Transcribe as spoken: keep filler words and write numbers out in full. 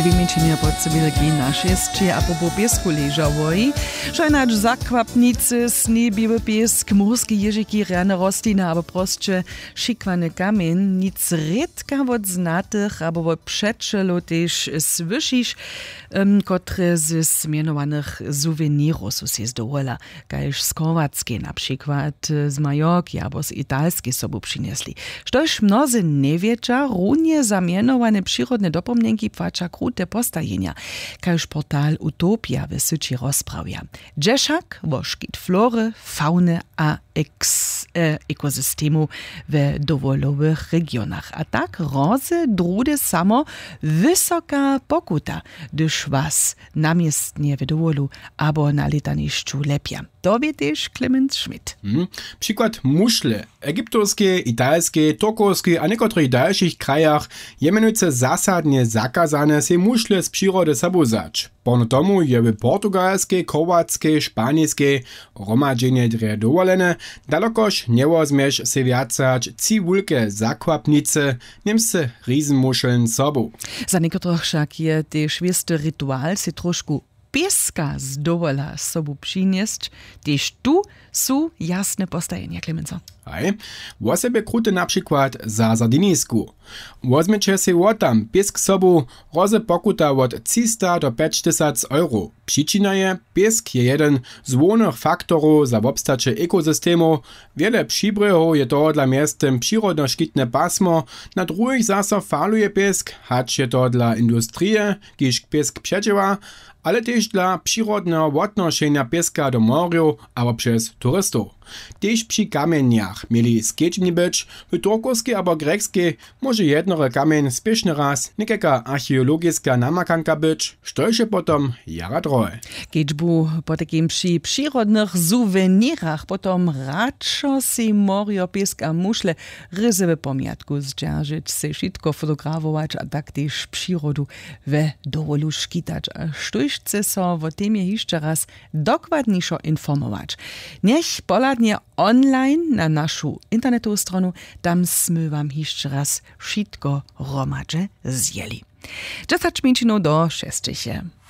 dwie mięczyny pod sobie legi na szeście, a po popiesku leżałoj. Szajnacz zakwapnicy, sniebiły piesk, morskie jeżyki, rane rosliny, aber prostsze szikwane kamień, nic redka od znatych, aber od przedszelo też słyszysz, um, które z zmienowanych suwenirów su się zdołala, kajż z Chorwackiej na przykład, z Majorki, albo z Italskiej sobu przyniesli. Štož mnozy nie wiecza, runie zamienowane przyrodne dopomnienki płacza krute postajenia, kajż portal Utopia w syci rozprawia. Dżeszak wo szkit flory, fauny a eks, e, ekosystemu w dowolowych regionach. A tak roze drude samo wysoka pokuta, gdyż was namiestnie w dowolu abo na letaniszczu lepia. To wie też Clemens Schmidt. Hmm. Przykład muszle. Egiptowskie, italskie, turkowskie a niektórych dalszych krajach je mianujce zasadnie zakazane se muszle z przyrody sabuzać. Pono tomu je w portugalskiej, chorwackiej, szpańskiej romadzenie dre dowolene, dalokoż nie wozmiesz se wiacać ci wulke zakwapnice, niemsce riesenmuscheln sobu. Za niektórych však je też wiesty rytual se troszkę pieska z dowola sobu przynieść, też tu są jasne postajenia, Clemenco. Aj, wo sebe krute na przykład za Sardinisku. Wozmiecie se wotam piesk sobu roze pokuta od trzysta do pięć tysięcy euro. Przyczyna je, piesk je jeden z głównych faktorów za obstacie ekosystemu. Wiele przybryhów je to dla miastem przyrodno szkitne pasmo, na drugich zasa faluje piesk, hacz je to dla industrie, kiż piesk przedziewa, ale też dla przyrodnego odnoszenia pieska do morju, albo przez turystów. Też przy kamieniach mieli skiedźni być, w turkowskiej albo greckiej może jednory kamień spieszny raz, niekaka archeologiska namakanka być, što się potom jara droje. Keď bu po takim przy przyrodnych suwenirach potom radšo si morio piesk a muszle ryzy w pomiatku zdzierżyć, se wszystko fotografować, a tak też przyrodu we dowolu szkitać. A štož chce so o temie jeszcze raz dokładniejszo informować. Niech poladnie online na naszą internetową stronę, tam sme wam jeszcze raz wszystko romadze zjeli. dziesięć minut do sześciu.